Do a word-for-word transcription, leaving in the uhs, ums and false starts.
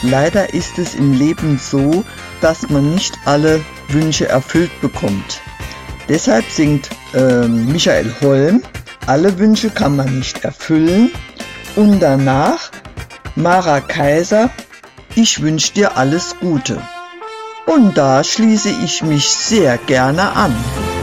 Leider ist es im Leben so, dass man nicht alle Wünsche erfüllt bekommt. Deshalb singt äh, Michael Holm, alle Wünsche kann man nicht erfüllen. Und danach Mara Kaiser, ich wünsche dir alles Gute. Und da schließe ich mich sehr gerne an.